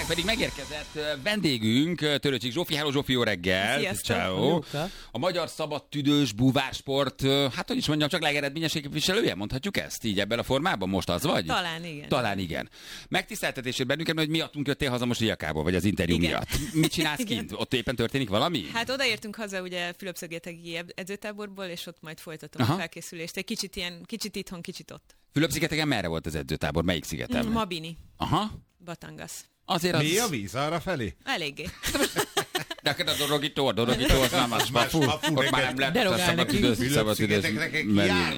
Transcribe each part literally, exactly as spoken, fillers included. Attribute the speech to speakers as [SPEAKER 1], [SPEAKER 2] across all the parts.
[SPEAKER 1] Mindjárt pedig megérkezett vendégünk, Törőcsik Zsófi. Hello Zsófi, jó reggel! Ciao. A magyar szabadtüdős búvársport, hát hogy is mondjam, csak legeredményesebb képviselője, mondhatjuk ezt így ebben a formában? Most az vagy?
[SPEAKER 2] Talán igen.
[SPEAKER 1] Talán igen. Megtiszteltetését bennünket, hogy miattunk jöttél haza most Riakából, vagy az interjú
[SPEAKER 2] igen.
[SPEAKER 1] miatt. Mit csinálsz kint? Ott éppen történik valami?
[SPEAKER 2] Hát odaértünk haza ugye Fülöp-szigeteki edzőtáborból, és ott majd folytatom
[SPEAKER 1] Aha.
[SPEAKER 2] a felkészülést. Egy kicsit ilyen, kicsit itthon, kicsit ott.
[SPEAKER 1] Fülöp-szigeteken merre volt az edzőtábor? Melyik szigeten?
[SPEAKER 2] Mm, Mabini.
[SPEAKER 1] Aha.
[SPEAKER 2] Batangas.
[SPEAKER 1] Azért az...
[SPEAKER 3] Mi a víz arra felé?
[SPEAKER 2] Eléggé.
[SPEAKER 1] De a dorogító, a dorogító az nem az mafu. Ott már nem lehet a szabadidős szabadidős menni.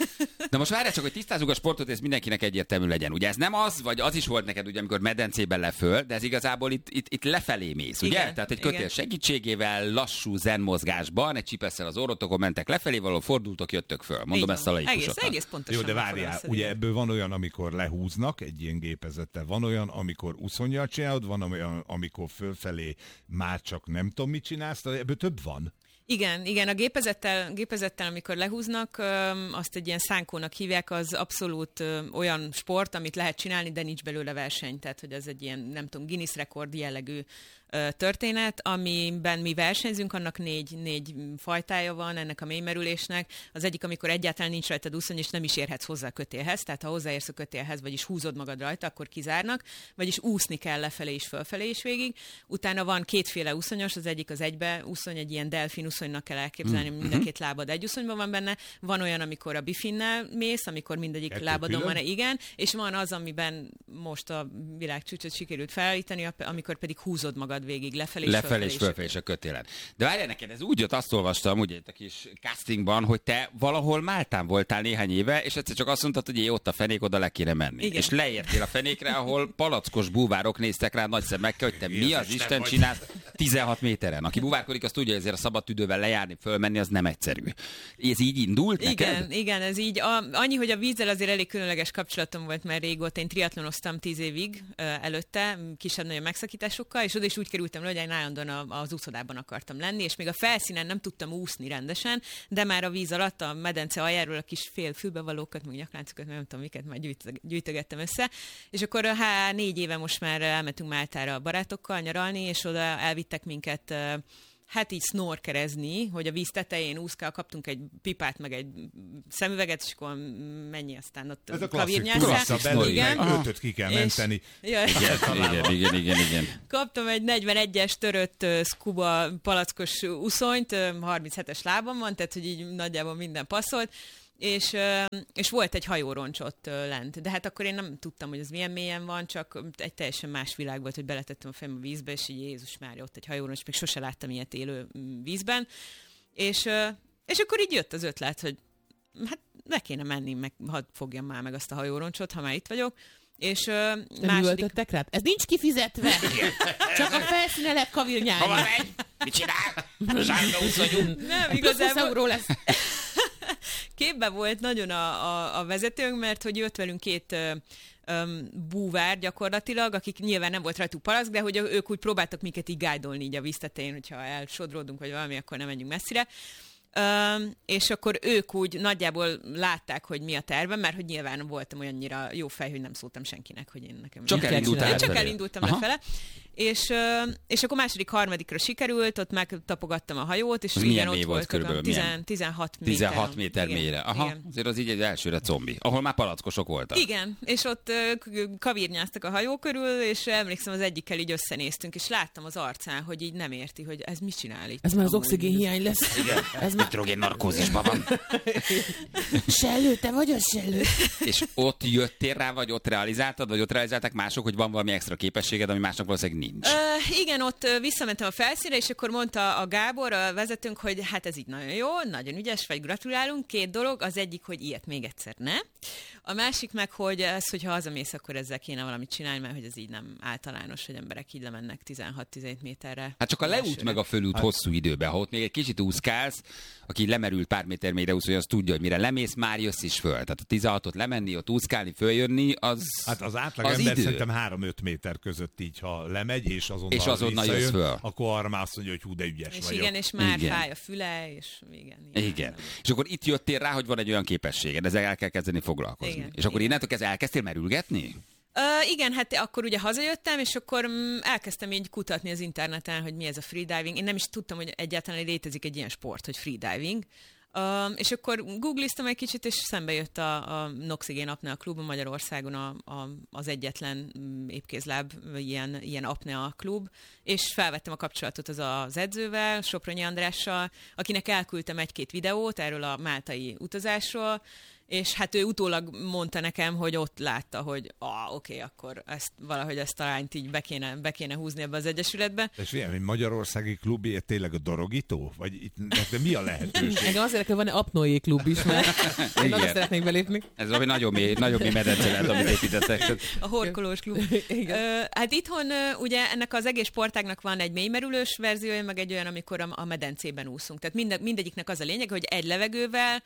[SPEAKER 1] De most várjál csak, hogy tisztázzuk a sportot, ez mindenkinek egyértelmű legyen. Ugye ez nem az, vagy az is volt neked, ugye, amikor medencében leföl, de ez igazából itt, itt, itt lefelé mész, ugye?
[SPEAKER 2] Igen,
[SPEAKER 1] Tehát egy kötél
[SPEAKER 2] igen.
[SPEAKER 1] segítségével, lassú zen mozgásban, egy csipesszel az orrotokon mentek lefelé, valahol fordultok, jöttök föl. Mondom
[SPEAKER 2] Így
[SPEAKER 1] ezt a
[SPEAKER 2] van.
[SPEAKER 1] laikusoknak.
[SPEAKER 2] Egész, egész pontosan.
[SPEAKER 3] Jó, de várjál, ugye ebből van olyan, amikor lehúznak egy ilyen gépezettel, van olyan, amikor uszonnyal csinálod, van olyan, amikor fölfelé már csak nem tudom, mit csinálsz, de ebből több van.
[SPEAKER 2] Igen, igen, a gépezettel, gépezettel, amikor lehúznak, azt egy ilyen szánkónak hívják, az abszolút olyan sport, amit lehet csinálni, de nincs belőle verseny. Tehát, hogy ez egy ilyen, nem tudom, Guinness rekord jellegű történet, amiben mi versenyzünk, annak négy, négy fajtája van ennek a mélymerülésnek. Az egyik, amikor egyáltalán nincs rajtad úszony, és nem is érhetsz hozzá a kötélhez, tehát ha hozzáérsz a kötélhez, vagyis húzod magad rajta, akkor kizárnak, vagyis úszni kell lefelé is, fölfelé is végig. Utána van kétféle úszonyos, az egyik az egybe úszony, egy ilyen delfin úszonynak kell elképzelni, mm. mind a két lábad egy úszonyban van benne. Van olyan, amikor a bifinnel mész, amikor mindegyik
[SPEAKER 3] Kettő
[SPEAKER 2] lábadon
[SPEAKER 3] külön?
[SPEAKER 2] van, igen, és van az, amiben most a világcsúcsot sikerült felállítani, amikor pedig húzod magad végig lefelé és
[SPEAKER 1] Lefelé és fölfelé és a kötélen. De várjál neked, ez úgy jött, azt olvastam, ugye itt a kis castingban, hogy te valahol Máltán voltál néhány éve, és egyszer csak azt mondtad, hogy jé, ott a fenék, oda le kéne menni.
[SPEAKER 2] Igen.
[SPEAKER 1] És leértél a fenékre, ahol palackos búvárok néztek rá nagy szemekkel, hogy te mi az Isten csinálsz tizenhat méteren. Aki búvárkodik, azt tudja, hogy ezért a szabadtüdővel lejárni, fölmenni, az nem egyszerű. Ez így indult neked?
[SPEAKER 2] Igen, igen, ez így. A, annyi, hogy a vízzel azért elég különleges kapcsolatom volt már régóta. Én triatlonoztam tíz évig ö, előtte, kisebb-nagyobb megszakításokkal, és oda is úgy kerültem le, hogy én állandóan az úszodában akartam lenni, és még a felszínen nem tudtam úszni rendesen, de már a víz alatt, a medence aljáról a kis fél fülbevalókat, meg nyakláncokat, nem tudom miket, már gyűjtögettem össze. És akkor há, négy éve most már elmentünk Máltára a barátokkal nyaralni, és oda elvittek minket hát így snorkerezni, hogy a víz tetején úszkál, kaptunk egy pipát, meg egy szemüveget, és akkor mennyi aztán ott
[SPEAKER 3] Ez a klasszik
[SPEAKER 2] klasszika
[SPEAKER 3] belül, meg ötöt ki kell menteni.
[SPEAKER 2] Ja,
[SPEAKER 1] Igen, igen, igen, igen.
[SPEAKER 2] kaptam egy negyvenegyes törött uh, scuba palackos uszonyt, uh, harminchetes lábam van, tehát hogy így nagyjából minden passzolt, és, uh, és volt egy hajóroncs ott uh, lent. De hát akkor én nem tudtam, hogy az milyen mélyen van, csak egy teljesen más világ volt, hogy beletettem a fejem a vízbe, és így Jézus Mária, ott egy hajóroncs, még sose láttam ilyet élő vízben. És, uh, és akkor így jött az ötlet, hogy hát le kéne menni, meg hadd fogjam már meg azt a hajóroncsot, ha már itt vagyok. És uh, második...
[SPEAKER 4] rá? Ez nincs kifizetve. Csak a felszíne lehet kavirnyálni.
[SPEAKER 1] Hova megy? Mit csinál? Zsárga úszonyunk.
[SPEAKER 2] Nem,
[SPEAKER 4] Plusz húsz
[SPEAKER 2] igazából...
[SPEAKER 4] euró lesz.
[SPEAKER 2] Képben volt nagyon a, a, a vezetőnk, mert hogy jött velünk két ö, ö, búvár gyakorlatilag, akik nyilván nem volt rajtuk palack, de hogy ők úgy próbáltak minket így guide-olni így a víztetején, hogyha elsodródunk, vagy valami, akkor nem menjünk messzire. Uh, és akkor ők úgy nagyjából látták, hogy mi a tervem, mert hogy nyilván voltam olyannyira jó fej, hogy nem szóltam senkinek, hogy én nekem...
[SPEAKER 1] Csak elindultál
[SPEAKER 2] Én csak
[SPEAKER 1] lefelé.
[SPEAKER 2] elindultam
[SPEAKER 1] Aha.
[SPEAKER 2] lefele. És, uh, és akkor második, harmadikra sikerült, ott megtapogattam a hajót, és
[SPEAKER 1] Az
[SPEAKER 2] igen,
[SPEAKER 1] milyen
[SPEAKER 2] ott
[SPEAKER 1] mély volt
[SPEAKER 2] voltak
[SPEAKER 1] körülbelül?
[SPEAKER 2] a tizen, tizenhat méter.
[SPEAKER 1] tizenhat méter
[SPEAKER 2] igen,
[SPEAKER 1] mélyre. Aha,
[SPEAKER 2] igen.
[SPEAKER 1] azért az így egy elsőre zombi, ahol már palackosok voltak.
[SPEAKER 2] Igen, és ott uh, kavirnyáztak a hajó körül, és emlékszem, az egyikkel így összenéztünk, és láttam az arcán, hogy így nem érti, hogy ez mit csinál itt.
[SPEAKER 4] Ez már az
[SPEAKER 2] amúgy.
[SPEAKER 4] oxigén hiány lesz.
[SPEAKER 1] Igen, ez nitrogén narkózisban van.
[SPEAKER 4] Sellő, te vagy a sellő.
[SPEAKER 1] És ott jöttél rá, vagy ott realizáltad, vagy ott realizálták mások, hogy van valami extra képességed, ami másnak valószínűleg nincs.
[SPEAKER 2] Uh, igen, ott uh, visszamentem a felszínre, és akkor mondta a Gábor, a vezetőnk, hogy hát ez így nagyon jó, nagyon ügyes vagy, gratulálunk. Két dolog, az egyik, hogy ilyet még egyszer ne. A másik meg, hogy ez, hogyha hazamész, akkor ezzel kéne valamit csinálni, mert hogy ez így nem általános, hogy emberek így lemennek tizenhat-tizenhét méterre.
[SPEAKER 1] Hát csak a leút
[SPEAKER 2] elsőre.
[SPEAKER 1] meg a fölút hát. hosszú időben, ha ott még egy kicsit úszkálsz, aki lemerült pár méter mélyre úszol, az tudja, hogy mire lemész, már jössz is föl. Tehát a tizenhatot lemenni, ott úszkálni, följönni, az
[SPEAKER 3] Hát az átlag
[SPEAKER 1] az
[SPEAKER 3] ember
[SPEAKER 1] idő.
[SPEAKER 3] szerintem három-öt méter között így, ha lemegy, és azonnal,
[SPEAKER 1] És azonnal jössz
[SPEAKER 3] visszajön,
[SPEAKER 1] föl.
[SPEAKER 3] akkor arra már azt mondja, hogy hú, de ügyes
[SPEAKER 2] És
[SPEAKER 3] vagyok.
[SPEAKER 2] igen, és már
[SPEAKER 1] Igen.
[SPEAKER 2] fáj a füle, és igen.
[SPEAKER 1] Igen. És akkor itt jöttél rá, hogy van egy olyan képességed, ezzel el kell kezdeni foglalkozni.
[SPEAKER 2] Igen,
[SPEAKER 1] És akkor
[SPEAKER 2] igen.
[SPEAKER 1] innentől kezdve elkezdtél merülgetni?
[SPEAKER 2] Ö, Uh, igen, hát akkor ugye hazajöttem, és akkor mm, elkezdtem így kutatni az interneten, hogy mi ez a freediving. Én nem is tudtam, hogy egyáltalán létezik egy ilyen sport, hogy freediving. Uh, és akkor googliztam egy kicsit, és szembe jött a, a Noxigén Apnea Klub Magyarországon a, a, az egyetlen épkézláb ilyen, ilyen apnea klub, és felvettem a kapcsolatot az az edzővel, Sopronyi Andrással, akinek elküldtem egy-két videót erről a máltai utazásról, és hát ő utólag mondta nekem, hogy ott látta, hogy ah, oké, okay, akkor ezt, valahogy ezt a lányt így be kéne, be kéne húzni ebbe az egyesületbe.
[SPEAKER 3] És milyen, egy magyarországi klubé tényleg a dorogító? Vagy itt, de mi a lehetőség?
[SPEAKER 5] Engem azért, hogy van egy apnoé klub is, mert én nagyon szeretnék belépni.
[SPEAKER 1] Ez valami nagyon mély, nagyon mély medence lehet, amit építettek.
[SPEAKER 2] A horkolós klub. uh, hát itthon uh, ugye ennek az egész sportágnak van egy mélymerülős verziója, meg egy olyan, amikor a, a medencében úszunk. Tehát minde, mindegyiknek az a lényeg, hogy egy levegővel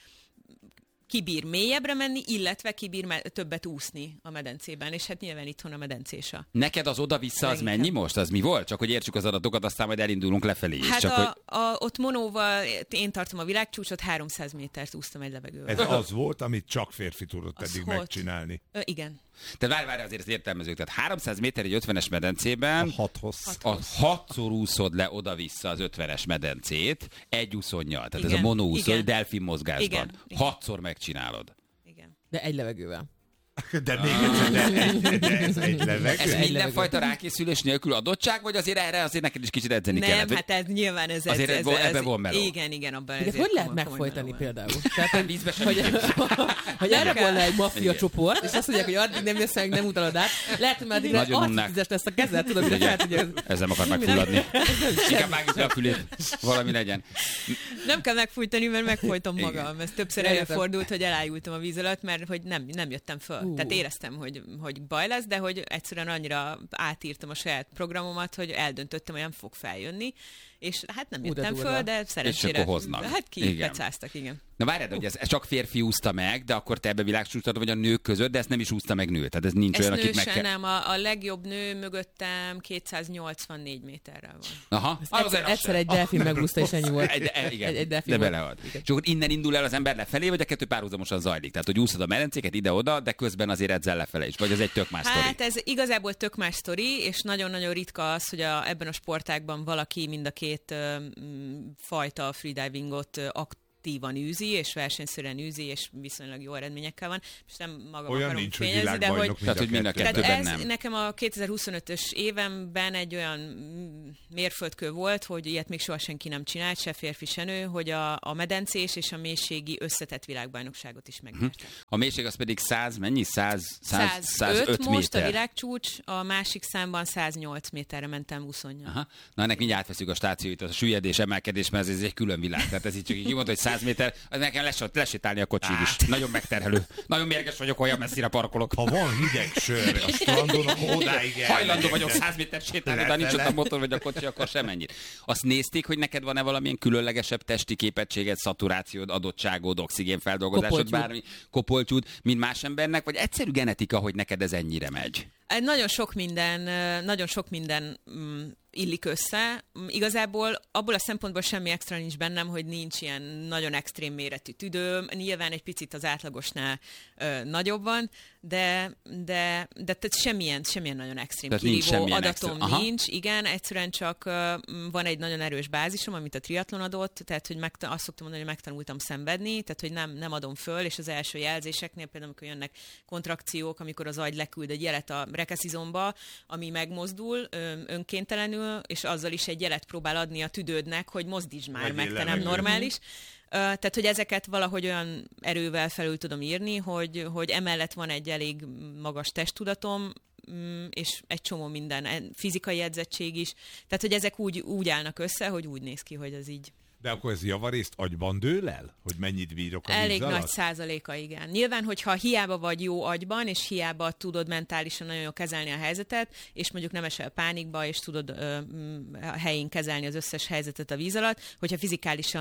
[SPEAKER 2] kibír mélyebbre menni, illetve kibír me- többet úszni a medencében, és hát nyilván itthon a medencésa.
[SPEAKER 1] Neked az oda-vissza az mennyi most? Az mi volt? Csak hogy értsük az adatokat, aztán majd elindulunk lefelé is.
[SPEAKER 2] Hát
[SPEAKER 1] Csak
[SPEAKER 2] a,
[SPEAKER 1] hogy...
[SPEAKER 2] a, ott monóval én tartom a világcsúcsot, háromszáz métert úsztam egy levegővel.
[SPEAKER 3] Ez az volt, amit csak férfi tudott
[SPEAKER 2] Az
[SPEAKER 3] eddig
[SPEAKER 2] volt.
[SPEAKER 3] megcsinálni.
[SPEAKER 2] Ö, igen.
[SPEAKER 1] Te várj, várj, azért az értelmezők. Tehát háromszáz méter egy ötvenes medencében,
[SPEAKER 3] Hat hossz.
[SPEAKER 1] a hatszor úszod le oda-vissza az ötvenes medencét, egy úszonnyal. Tehát
[SPEAKER 2] Igen,
[SPEAKER 1] ez a monóúszó,
[SPEAKER 2] igen.
[SPEAKER 1] egy delfin mozgásban.
[SPEAKER 2] Igen, igen.
[SPEAKER 1] Hatszor megcsinálod.
[SPEAKER 2] Igen.
[SPEAKER 5] De egy levegővel.
[SPEAKER 3] De még egyszer, de, egy, de ez egy levegő.
[SPEAKER 1] Ez
[SPEAKER 5] Egy
[SPEAKER 1] mindenfajta rákészülés nélkül adottság, vagy azért erre azért neked is kicsit edzeni
[SPEAKER 2] Nem,
[SPEAKER 1] kellett?
[SPEAKER 2] hát ez nyilván ez...
[SPEAKER 1] Azért
[SPEAKER 2] ez,
[SPEAKER 1] ez,
[SPEAKER 2] ez,
[SPEAKER 1] ebben
[SPEAKER 2] ez,
[SPEAKER 1] van meló.
[SPEAKER 2] Igen, igen, abban
[SPEAKER 5] Igen,
[SPEAKER 2] ezért
[SPEAKER 5] hogy lehet
[SPEAKER 2] komoly-
[SPEAKER 5] megfojtani
[SPEAKER 2] komoly meló van.
[SPEAKER 5] például? Tehát, hogy,
[SPEAKER 1] Vízbe sem
[SPEAKER 5] hogy, hogy erre
[SPEAKER 2] kell.
[SPEAKER 5] volna egy maffia
[SPEAKER 1] Igen.
[SPEAKER 5] csoport, és azt mondják, hogy addig nem jössz meg, nem utalod át. Lehet, hogy már addigra
[SPEAKER 1] Nagyon unnak.
[SPEAKER 5] arcvizes lesz a kezed, tudod, mire fel tudja.
[SPEAKER 1] Ez nem akar megfulladni. Inkább vágjuk le a fülét. Valami legyen.
[SPEAKER 2] Nem kell megfújtani, mert megfojtom
[SPEAKER 1] Igen.
[SPEAKER 2] magam. Ez többször
[SPEAKER 5] Értem.
[SPEAKER 2] előfordult, hogy elájultam a víz alatt, mert hogy nem, nem jöttem föl.
[SPEAKER 5] Ú.
[SPEAKER 2] Tehát éreztem, hogy, hogy baj lesz, de hogy egyszerűen annyira átírtam a saját programomat, hogy eldöntöttem, hogy nem fog feljönni. És hát nem jöttem
[SPEAKER 5] Uda-duda.
[SPEAKER 2] föl, de szerencsére...
[SPEAKER 1] akkor hoznak.
[SPEAKER 2] Hát
[SPEAKER 1] Igen.
[SPEAKER 2] kipecáztak, igen.
[SPEAKER 1] Na várjad, hogy ez, ez csak férfi úszta meg, de akkor te ebbe világcsúcsot vagy a nők között, de ezt nem is úszta meg nő. Tehát ez nincs
[SPEAKER 2] Ezt
[SPEAKER 1] olyan, akit meg
[SPEAKER 2] nősen
[SPEAKER 1] kell...
[SPEAKER 2] nem, a, a legjobb nő mögöttem kétszáznyolcvannégy méterrel van.
[SPEAKER 1] Aha.
[SPEAKER 5] Egyszer, egyszer egy delfin megúszta, és ennyi volt.
[SPEAKER 1] Egy, egy, igen,
[SPEAKER 5] Egy, egy delfin
[SPEAKER 1] de
[SPEAKER 5] volt.
[SPEAKER 1] belead.
[SPEAKER 5] Igen.
[SPEAKER 1] És akkor innen indul el az ember lefelé, vagy a kettő párhuzamosan zajlik? Tehát, hogy úszod a medencéket ide-oda, de közben azért edzel lefelé is. Vagy az egy tök más sztori?
[SPEAKER 2] Hát ez igazából tök más sztori, és nagyon-nagyon ritka az, hogy a, ebben a sportágban valaki mind a két ö, m, fajta freedivingot ö, aktívan űzi, és versenyszerűen űzi, és viszonylag jó eredményekkel van. És nem magam
[SPEAKER 3] Olyan
[SPEAKER 2] akarom
[SPEAKER 3] nincs, hogy
[SPEAKER 2] fényezni, de hogy...
[SPEAKER 3] világbajnok
[SPEAKER 1] Tehát, hogy mind a
[SPEAKER 3] kettő.
[SPEAKER 1] kettő.
[SPEAKER 2] Tehát
[SPEAKER 1] Többen
[SPEAKER 2] ez
[SPEAKER 1] nem.
[SPEAKER 2] nekem a kétezer-huszonötös évemben egy olyan mm, mérföldkő volt, hogy ilyet még soha senki nem csinált, se férfi, se nő, hogy a, a medencés és a mélységi összetett világbajnokságot is megnyerte.
[SPEAKER 1] A mélység az pedig száz, mennyi? száz, száz,
[SPEAKER 2] százöt
[SPEAKER 1] százöt
[SPEAKER 2] most a
[SPEAKER 1] méter.
[SPEAKER 2] világcsúcs, a másik számban száznyolc méterre mentem úszonnyal.
[SPEAKER 1] Aha. Na ennek mindjárt átveszünk a stációit, a süllyedés, emelkedés, mert ez egy külön világ. Tehát ez így csak így kimondta, hogy száz méter, az nekem lesz, lesétálni a kocsig is. Nagyon megterhelő. Nagyon mérges vagyok, olyan messzire parkolok.
[SPEAKER 3] Ha van hideg sör a strandon, akkor odáig el.
[SPEAKER 1] Hajlandó vagyok száz méter sétálni, de ha nincs ott a motor vagy a kocsi, akkor sem ennyit. Azt nézték, hogy neked van-e valamilyen különlegesebb testi képességed, szaturációd, adottságod, oxigénfeldolgozásod,
[SPEAKER 5] Kopoltyúd.
[SPEAKER 1] bármi kopoltyúd, mint más embernek, vagy egyszerű genetika, hogy neked ez ennyire megy?
[SPEAKER 2] Nagyon sok minden, nagyon sok minden mm, illik össze. Igazából abból a szempontból semmi extra nincs bennem, hogy nincs ilyen nagyon extrém méretű tüdőm. Nyilván egy picit az átlagosnál ö, nagyobb van, de, de, de tehát semmilyen, semmilyen nagyon extrém
[SPEAKER 1] Tehát nincs
[SPEAKER 2] kirívó
[SPEAKER 1] semmilyen
[SPEAKER 2] adatom
[SPEAKER 1] extra- Aha.
[SPEAKER 2] nincs. Igen, egyszerűen csak ö, van egy nagyon erős bázisom, amit a triatlon adott, tehát hogy megta- azt szoktam mondani, hogy megtanultam szenvedni, tehát hogy nem, nem adom föl, és az első jelzéseknél például, amikor jönnek kontrakciók, amikor az agy leküld egy jelet a rekeszizomba, ami megmozdul ö, önkéntelenül, és azzal is egy jelet próbál adni a tüdődnek, hogy mozdíts már
[SPEAKER 3] Vegyél
[SPEAKER 2] meg, te nem
[SPEAKER 3] levegőt.
[SPEAKER 2] normális. Ö, Tehát, hogy ezeket valahogy olyan erővel felül tudom írni, hogy, hogy emellett van egy elég magas testtudatom, mm, és egy csomó minden, fizikai edzettség is. Tehát, hogy ezek úgy, úgy állnak össze, hogy úgy néz ki, hogy ez így.
[SPEAKER 3] De akkor ez javarészt agyban dől el? Hogy mennyit bírok a
[SPEAKER 2] Elég
[SPEAKER 3] víz
[SPEAKER 2] nagy
[SPEAKER 3] alatt?
[SPEAKER 2] százaléka, igen. Nyilván, hogyha hiába vagy jó agyban, és hiába tudod mentálisan nagyon jól kezelni a helyzetet, és mondjuk nem esel pánikba, és tudod ö, m, a helyén kezelni az összes helyzetet a víz alatt, hogyha fizikálisan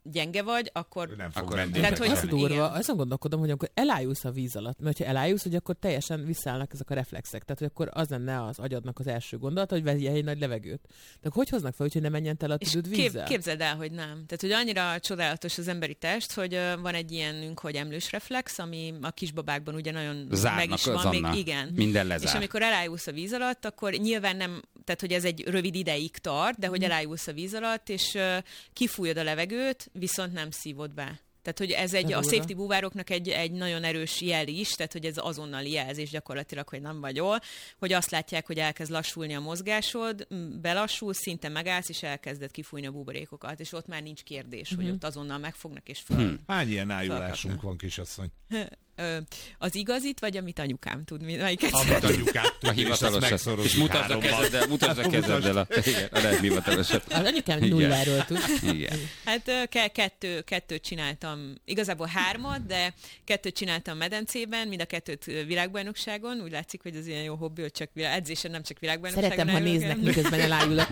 [SPEAKER 2] gyenge vagy, akkor...
[SPEAKER 3] Nem fog
[SPEAKER 1] akkor
[SPEAKER 3] menni.
[SPEAKER 2] Tehát, hogy-
[SPEAKER 5] Az durva,
[SPEAKER 2] igen.
[SPEAKER 5] azon gondolkodom, hogy amikor elájulsz a víz alatt, mert ha elájulsz, hogy akkor teljesen visszállnak ezek a reflexek. Tehát, hogy akkor az lenne az agyadnak az első gondolata, hogy vegye egy nagy levegőt. De hogy hoznak fel, hogy ne menjen el a
[SPEAKER 2] És
[SPEAKER 5] tüdőd
[SPEAKER 2] kép,
[SPEAKER 5] vízzel?
[SPEAKER 2] képzeld el, hogy nem. Tehát, hogy annyira csodálatos az emberi test, hogy uh, van egy ilyenünk, hogy emlős reflex, ami a kisbabákban ugye nagyon
[SPEAKER 1] Zárnak
[SPEAKER 2] meg is van.
[SPEAKER 1] azonnal.
[SPEAKER 2] Még, igen.
[SPEAKER 1] Minden lezár.
[SPEAKER 2] És amikor elájulsz a víz alatt, akkor nyilván nem, tehát hogy ez egy rövid ideig tart, de hogy elájulsz a víz alatt, és uh, kifújod a levegőt, viszont nem szívod be. Tehát, hogy ez egy,
[SPEAKER 5] Ez
[SPEAKER 2] a
[SPEAKER 5] durva.
[SPEAKER 2] safety búvároknak egy, egy nagyon erős jel is, tehát, hogy ez azonnali jelzés gyakorlatilag, hogy nem vagy jól, hogy azt látják, hogy elkezd lassulni a mozgásod, m, belassul, szinte megállsz, és elkezded kifújni a buborékokat, és ott már nincs kérdés, hogy ott azonnal megfognak, és föl.
[SPEAKER 1] Hmm.
[SPEAKER 3] Hány ilyen ájulásunk van, kisasszony?
[SPEAKER 2] Ö, az igazit, vagy amit anyukám tud, mi- melyiket
[SPEAKER 3] Amit
[SPEAKER 2] szereted?
[SPEAKER 3] anyukát
[SPEAKER 1] A
[SPEAKER 3] tud, és azt
[SPEAKER 1] hivatalosat. És
[SPEAKER 3] megszorozzuk
[SPEAKER 1] mutasd a
[SPEAKER 3] hárommal.
[SPEAKER 1] kezeddel, mutasd a kezeddel a, igen, a nem hivatalosat.
[SPEAKER 5] Az anyukám
[SPEAKER 1] Igen.
[SPEAKER 5] nulláról tud.
[SPEAKER 1] Igen.
[SPEAKER 2] Hát ö, ke- kettő, kettőt csináltam, igazából hármat, de kettőt csináltam medencében, mind a kettőt ö, világbajnokságon, úgy látszik, hogy az ilyen jó hobbi, hogy csak világ, edzésen nem csak világbajnokságon.
[SPEAKER 5] Szeretem, ha
[SPEAKER 2] eljövök,
[SPEAKER 5] néznek,
[SPEAKER 2] hanem-
[SPEAKER 5] miközben elájulok.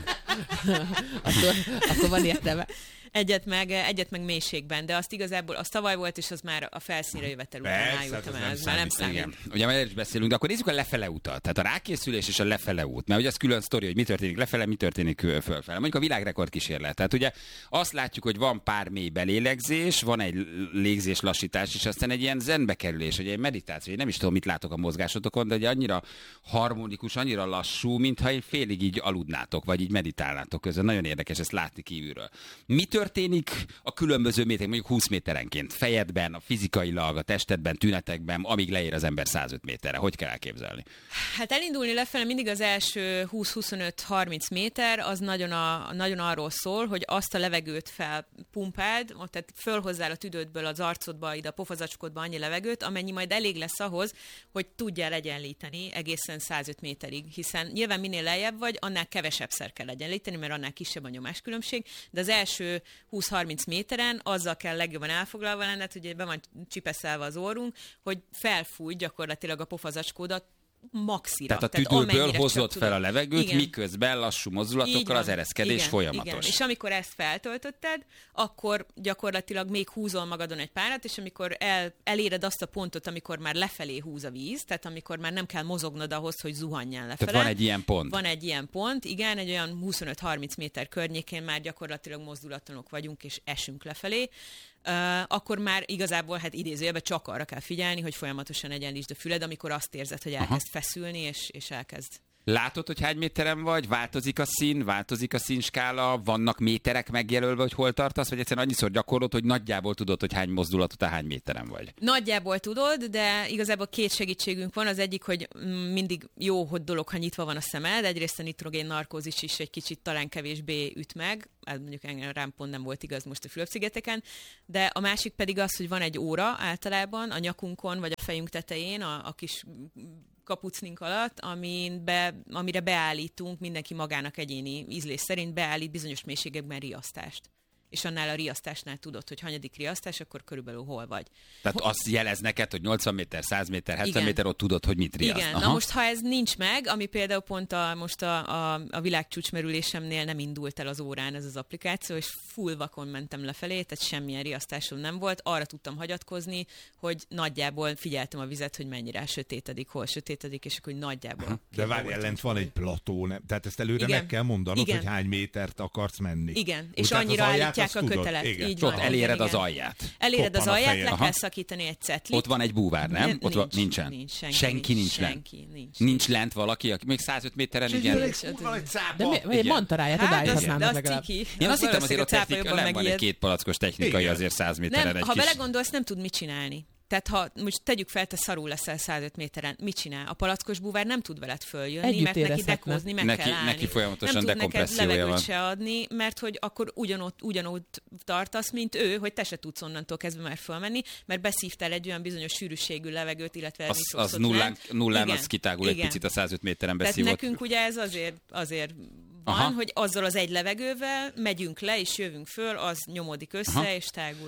[SPEAKER 5] akkor, akkor van értelme.
[SPEAKER 2] Egyet meg, egyet meg mélységben, de azt igazából, az tavaly volt, és az már a felszínre jövetel után
[SPEAKER 3] Persze,
[SPEAKER 2] ájultam
[SPEAKER 3] hát az
[SPEAKER 2] el,
[SPEAKER 3] nem
[SPEAKER 2] ez már nem
[SPEAKER 3] számít.
[SPEAKER 2] számít.
[SPEAKER 1] Igen. Ugye már erről is beszélünk, de akkor nézzük a lefele utat. Tehát a rákészülés és a lefele út. Mert ugye az külön sztori, hogy mi történik lefele, mi történik ö, fölfele. Mondjuk a világrekord kísérlet. Tehát ugye azt látjuk, hogy van pár mély belélegzés, van egy légzés lassítás, és aztán egy ilyen zenbekerülés, hogy egy meditáció. Én nem is tudom, mit látok a mozgásotokon, de ugye annyira harmonikus, annyira lassú, mintha egy félig így aludnátok, vagy így meditálnátok közben. Nagyon érdekes ezt látni kívülről. Mi történik a különböző méterek, mondjuk húsz méterenként, fejedben, a fizikailag, a testedben, tünetekben, amíg leér az ember százöt méterre. Hogy kell elképzelni?
[SPEAKER 2] Hát elindulni lefelé mindig az első húsz-huszonöt-harminc méter, az nagyon, a, nagyon arról szól, hogy azt a levegőt felpumpáld, tehát fölhozzál a tüdődből az arcodba, ide a pofazacskodba annyi levegőt, amennyi majd elég lesz ahhoz, hogy tudjál egyenlíteni egészen százöt méterig, hiszen nyilván minél lejjebb vagy, annál kevesebbszer kell egyenlíteni, mert annál kisebb a nyomáskülönbség, de az első húsz-harminc méteren azzal kell legjobban elfoglalva lenned, hogy be van csipeszelve az orrunk, hogy felfújj gyakorlatilag a pofazacskódat maxira.
[SPEAKER 1] Tehát a tüdőből
[SPEAKER 2] amennyire
[SPEAKER 1] hozott
[SPEAKER 2] csak
[SPEAKER 1] fel a
[SPEAKER 2] tudod.
[SPEAKER 1] levegőt,
[SPEAKER 2] Igen.
[SPEAKER 1] miközben lassú
[SPEAKER 2] Így
[SPEAKER 1] mozdulatokkal
[SPEAKER 2] van.
[SPEAKER 1] az ereszkedés
[SPEAKER 2] Igen,
[SPEAKER 1] folyamatos.
[SPEAKER 2] Igen. És amikor ezt feltöltötted, akkor gyakorlatilag még húzol magadon egy párat, és amikor el, eléred azt a pontot, amikor már lefelé húz a víz, tehát amikor már nem kell mozognod ahhoz, hogy zuhanjál lefele.
[SPEAKER 1] Tehát van egy ilyen pont.
[SPEAKER 2] Van egy ilyen pont, igen, egy olyan huszonöt-harminc méter környékén már gyakorlatilag mozdulatlanok vagyunk, és esünk lefelé. Uh, akkor már igazából, hát idézőjelben csak arra kell figyelni, hogy folyamatosan egyenlítsd a füled, amikor azt érzed, hogy elkezd Aha. feszülni, és, és elkezd.
[SPEAKER 1] Látod, hogy hány méteren vagy? Változik a szín, változik a színskála, vannak méterek megjelölve, hogy hol tartasz, vagy egyszerűen annyiszor gyakorlod, hogy nagyjából tudod, hogy hány mozdulat után hány méteren vagy?
[SPEAKER 2] Nagyjából tudod, de igazából két segítségünk van. Az egyik, hogy mindig jó, hogy dolog, ha nyitva van a szemed. Egyrészt a nitrogén narkózis is egy kicsit talán kevésbé üt meg. Ez mondjuk engem rám pont nem volt igaz most a Fülöp-szigeteken. De a másik pedig az, hogy van egy óra általában a nyakunkon, vagy a fejünk tetején, a, a kis kapucnink alatt, amin be, amire beállítunk, mindenki magának egyéni ízlés szerint beállít bizonyos mélységekben riasztást. És annál a riasztásnál tudod, hogy hanyadik riasztás, akkor körülbelül hol vagy.
[SPEAKER 1] Tehát azt jelez neked, hogy nyolcvan méter, száz méter, hetven
[SPEAKER 2] Igen.
[SPEAKER 1] méter, ott tudod, hogy mit riaszt.
[SPEAKER 2] Igen,
[SPEAKER 1] Aha.
[SPEAKER 2] na most ha ez nincs meg, ami például pont a, most a, a, a világcsúcsmerülésemnél nem indult el az órán ez az applikáció, és full vakon mentem lefelé, tehát semmilyen riasztásom nem volt, arra tudtam hagyatkozni, hogy nagyjából figyeltem a vizet, hogy mennyire sötétedik, hol sötétedik, és akkor nagyjából.
[SPEAKER 3] De várj, ellent van egy plató, nem? Tehát ezt előre
[SPEAKER 2] Igen.
[SPEAKER 3] meg kell mondanod,
[SPEAKER 2] Igen.
[SPEAKER 3] hogy hány métert akarsz menni.
[SPEAKER 2] Igen,
[SPEAKER 3] Úgy,
[SPEAKER 2] és
[SPEAKER 3] tehát
[SPEAKER 2] annyira
[SPEAKER 3] az alját
[SPEAKER 2] állítják
[SPEAKER 3] azt
[SPEAKER 2] a
[SPEAKER 3] tudod?
[SPEAKER 2] kötelet.
[SPEAKER 3] Igen.
[SPEAKER 2] Így
[SPEAKER 1] És ott
[SPEAKER 2] van,
[SPEAKER 1] eléred
[SPEAKER 2] igen,
[SPEAKER 1] az
[SPEAKER 2] igen.
[SPEAKER 1] alját.
[SPEAKER 2] Eléred az
[SPEAKER 3] Koppan a
[SPEAKER 2] alját,
[SPEAKER 3] fejed.
[SPEAKER 2] le
[SPEAKER 1] Aha.
[SPEAKER 2] kell szakítani egy cetlit.
[SPEAKER 1] Ott van egy búvár, nem?
[SPEAKER 2] Nincs,
[SPEAKER 1] Ott van, nincsen.
[SPEAKER 2] Nincs, senki,
[SPEAKER 1] senki
[SPEAKER 2] nincs,
[SPEAKER 1] nincs lent.
[SPEAKER 2] senki, nincs.
[SPEAKER 1] Nincs lent valaki, aki még százöt méteren, igen.
[SPEAKER 2] Nincs.
[SPEAKER 5] De mi, vagy egy
[SPEAKER 1] Igen.
[SPEAKER 5] mantaráját
[SPEAKER 2] Hát, az,
[SPEAKER 5] odaállíthatnának
[SPEAKER 2] de az
[SPEAKER 5] legalább.
[SPEAKER 2] ciki.
[SPEAKER 1] Én azt hittem, azért
[SPEAKER 2] valószínűleg
[SPEAKER 1] ott technika,
[SPEAKER 2] cápa jobban
[SPEAKER 1] nem van egy
[SPEAKER 2] megijed.
[SPEAKER 1] két palackos technikai
[SPEAKER 3] Igen.
[SPEAKER 1] azért száz méteren
[SPEAKER 2] Nem,
[SPEAKER 1] egy
[SPEAKER 2] ha
[SPEAKER 1] kis...
[SPEAKER 2] belegondolsz, nem tud mit csinálni. Tehát ha most tegyük fel, te szarul leszel százöt méteren, mit csinál? A palackos búvár nem tud veled följönni,
[SPEAKER 5] Együtt
[SPEAKER 2] mert neki
[SPEAKER 5] érezhetne.
[SPEAKER 2] dekózni meg
[SPEAKER 1] Neki-
[SPEAKER 2] kell állni.
[SPEAKER 1] neki folyamatosan
[SPEAKER 2] nem tud neked
[SPEAKER 1] dekompressziója
[SPEAKER 2] levegőt
[SPEAKER 1] van.
[SPEAKER 2] se adni, mert hogy akkor ugyanott, ugyanott tartasz, mint ő, hogy te se tudsz onnantól kezdve már fölmenni, mert beszívtál egy olyan bizonyos sűrűségű levegőt, illetve
[SPEAKER 1] Az,
[SPEAKER 2] nitrogént
[SPEAKER 1] az nullán,
[SPEAKER 2] lent.
[SPEAKER 1] nullán
[SPEAKER 2] Igen,
[SPEAKER 1] az kitágul egy
[SPEAKER 2] igen.
[SPEAKER 1] picit a százöt méteren
[SPEAKER 2] Tehát
[SPEAKER 1] beszívott.
[SPEAKER 2] nekünk ugye ez azért, azért van,
[SPEAKER 1] Aha.
[SPEAKER 2] hogy azzal az egy levegővel megyünk le, és jövünk föl, az nyomódik össze,
[SPEAKER 1] Aha.
[SPEAKER 2] és tágul ki.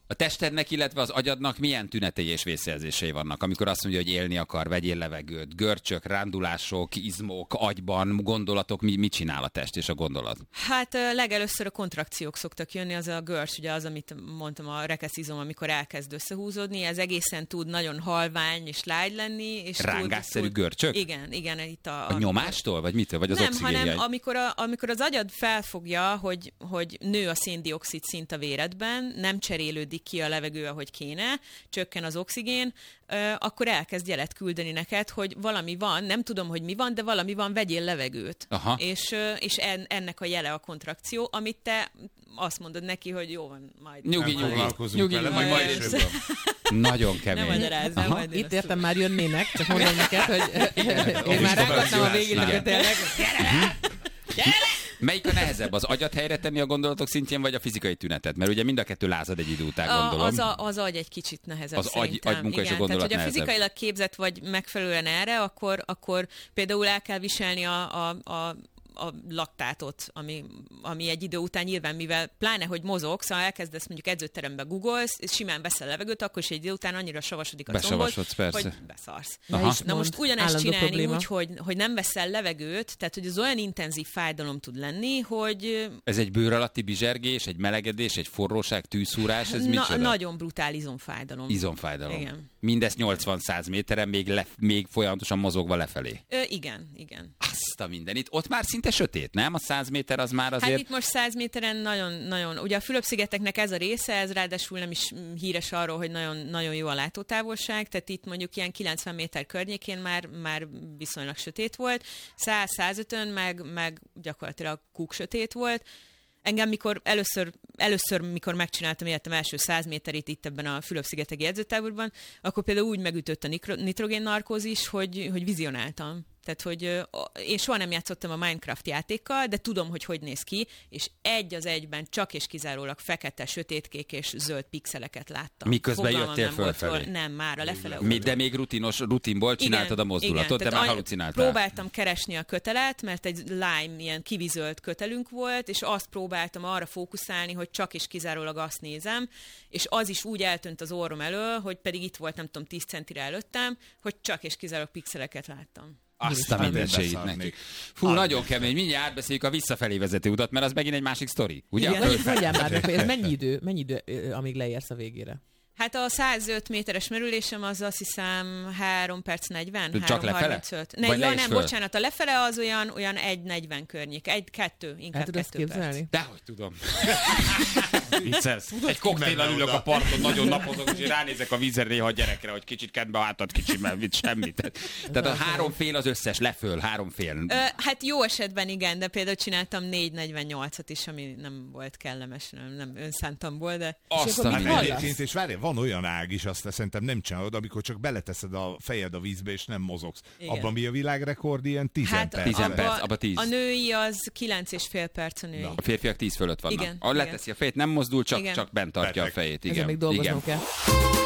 [SPEAKER 1] A testednek, illetve az agyadnak milyen tünetei és vészjelzései vannak, amikor azt mondja, hogy élni akar, vegyél levegőt, görcsök, rándulások, izmok, agyban, gondolatok, mi, mit csinál a test és a gondolat?
[SPEAKER 2] Hát legelőször a kontrakciók szoktak jönni, az a görcs, ugye az, amit mondtam, a rekeszizom, amikor elkezd összehúzódni, ez egészen tud nagyon halvány és lágy lenni. És
[SPEAKER 1] rángásszerű
[SPEAKER 2] tud,
[SPEAKER 1] görcsök?
[SPEAKER 2] Igen, igen. Itt a,
[SPEAKER 1] a, a nyomástól, vagy mitől? Vagy az
[SPEAKER 2] nem,
[SPEAKER 1] oxigénjegy?
[SPEAKER 2] hanem amikor, a, amikor az agyad felfogja, hogy, hogy nő a széndioxid szint a véredben, nem cserélődik ki a levegő, ahogy kéne, csökken az oxigén, akkor elkezd jelet küldeni neked, hogy valami van, nem tudom, hogy mi van, de valami van, vegyél levegőt.
[SPEAKER 1] Aha.
[SPEAKER 2] És, és en, ennek a jele a kontrakció, amit te azt mondod neki, hogy jó van, majd.
[SPEAKER 1] Nyugi, nyugi, nyugi, nyugi, majd, majd Nagyon kemény.
[SPEAKER 2] Nem magyarázz, nem majd
[SPEAKER 5] itt értem már jönnének, csak mondom neked, hogy én már rángattam a végére tényleg. Gyere! Gyere!
[SPEAKER 1] Melyik a nehezebb, az agyat helyre tenni a gondolatok szintjén, vagy a fizikai tünetet? Mert ugye mind a kettő lázad egy idő után, gondolom.
[SPEAKER 2] Az, a, az agy egy kicsit nehezebb
[SPEAKER 1] az
[SPEAKER 2] szerintem.
[SPEAKER 1] Az agy, agymunka és a gondolat
[SPEAKER 2] tehát, hogyha
[SPEAKER 1] nehezebb.
[SPEAKER 2] fizikailag képzett vagy megfelelően erre, akkor, akkor például el kell viselni a, a, a a laktátot, ami, ami egy idő után nyilván, mivel pláne, hogy mozogsz, szóval elkezdesz mondjuk edzőterembe googolsz, és simán veszel levegőt, akkor is egy idő után annyira savasodik a combod, hogy beszarsz.
[SPEAKER 5] Aha.
[SPEAKER 2] Na most ugyanezt csinálni
[SPEAKER 5] probléma.
[SPEAKER 2] úgy, hogy, hogy nem veszel levegőt, tehát hogy az olyan intenzív fájdalom tud lenni, hogy...
[SPEAKER 1] Ez egy bőr alatti bizsergés, egy melegedés, egy forróság, tűszúrás, ez
[SPEAKER 2] na,
[SPEAKER 1] micsoda?
[SPEAKER 2] Nagyon brutál izomfájdalom.
[SPEAKER 1] Izomfájdalom.
[SPEAKER 2] Igen.
[SPEAKER 1] Mindezt nyolcvan-száz méteren, még, le, még folyamatosan mozogva lefelé.
[SPEAKER 2] Ö, igen, igen.
[SPEAKER 1] Azt a mindenit. Ott már szinte sötét, nem? A száz méter az már azért...
[SPEAKER 2] Hát itt most száz méteren nagyon, nagyon... Ugye a Fülöp-szigeteknek ez a része, ez ráadásul nem is híres arról, hogy nagyon, nagyon jó a látótávolság, tehát itt mondjuk ilyen kilencven méter környékén már, már viszonylag sötét volt, száz-százötven meg, meg gyakorlatilag kúk sötét volt. Engem mikor először, először, mikor megcsináltam életem első száz méterét itt ebben a Fülöp-szigeteki edzőtáborban, akkor például úgy megütött a nitrogén narkózis, hogy, hogy vizionáltam. Tehát, hogy én soha nem játszottam a Minecraft játékkal, de tudom, hogy hogy néz ki, és egy az egyben csak és kizárólag fekete, sötétkék és zöld pixeleket láttam.
[SPEAKER 1] Miközben
[SPEAKER 2] Fogalmam
[SPEAKER 1] jöttél
[SPEAKER 2] nem
[SPEAKER 1] fölfelé?
[SPEAKER 2] volt, nem, már a lefele.
[SPEAKER 1] Mi, de még rutinos, rutinból csináltad
[SPEAKER 2] igen,
[SPEAKER 1] a mozdulatot,
[SPEAKER 2] igen,
[SPEAKER 1] te már
[SPEAKER 2] any-
[SPEAKER 1] halucináltál.
[SPEAKER 2] Próbáltam keresni a kötelet, mert egy lime, ilyen kivizölt kötelünk volt, és azt próbáltam arra fókuszálni, hogy csak és kizárólag azt nézem, és az is úgy eltűnt az orrom elől, hogy pedig itt volt, nem tudom, tíz centire előttem, hogy csak és kizárólag pixeleket láttam.
[SPEAKER 1] Azt a mindenségét neki. Fú, Adj nagyon kemény. Mindjárt átbeszéljük a visszafelé vezető utat, mert az megint egy másik sztori. Ugye?
[SPEAKER 5] Igen, mondjál már, ez mennyi idő, mennyi idő, amíg leérsz a végére?
[SPEAKER 2] Hát a százöt méteres merülésem az azt hiszem három perc negyven,
[SPEAKER 1] Csak
[SPEAKER 2] három
[SPEAKER 1] lefele?
[SPEAKER 2] harmincöt. Ne,
[SPEAKER 1] Vagy
[SPEAKER 2] ja,
[SPEAKER 1] le is
[SPEAKER 2] nem,
[SPEAKER 1] föl?
[SPEAKER 2] bocsánat, a lefele az olyan, olyan egy negyven környék, egy kettő, inkább
[SPEAKER 5] El tudod
[SPEAKER 2] kettő perc.
[SPEAKER 5] képzelni?
[SPEAKER 1] Dehogy tudom. Viccelsz. Egy koktéllal ülök a parton, nagyon napozok, és ránézek a vízre néha a gyerekre, hogy kicsit kedve hátad, kicsit, mert mit semmit. Tehát a három fél az összes, leföl, három fél.
[SPEAKER 2] Ö, hát jó esetben igen, de például csináltam négy negyvennyolcat is, ami nem volt kellemes, nem, nem önszántamból, de...
[SPEAKER 1] Azt
[SPEAKER 5] akkor
[SPEAKER 1] a
[SPEAKER 5] mit
[SPEAKER 3] Hát
[SPEAKER 5] hallasz?
[SPEAKER 3] egyébként, és várj, van olyan ág is, azt szerintem nem csinálod, amikor csak beleteszed a fejed a vízbe, és nem mozogsz.
[SPEAKER 2] Igen.
[SPEAKER 3] Abban mi a világrekord? Ilyen tíz
[SPEAKER 2] Hát
[SPEAKER 3] perc.
[SPEAKER 1] Tizen
[SPEAKER 2] abba,
[SPEAKER 1] perc, abba tíz.
[SPEAKER 2] a női az kilenc és fél perc a női.
[SPEAKER 1] A férfiak tíz fölött vannak.
[SPEAKER 2] Igen,
[SPEAKER 1] Ahogy
[SPEAKER 2] igen.
[SPEAKER 1] leteszi a fejét, nem mozdul, csak,
[SPEAKER 2] Igen.
[SPEAKER 1] csak bent tartja
[SPEAKER 3] Beteg.
[SPEAKER 1] a fejét.
[SPEAKER 5] Ezzel
[SPEAKER 1] Igen.
[SPEAKER 5] még dolgoznom
[SPEAKER 1] Igen.
[SPEAKER 5] kell.